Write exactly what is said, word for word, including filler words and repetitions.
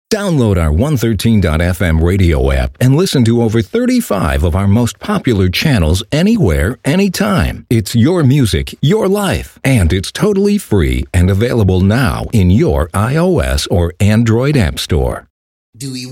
Download our one thirteen dot f m radio app and listen to over thirty-five of our most popular channels anywhere, anytime. It's your music, your life, and it's totally free and available now in your iOS or Android app store. Do we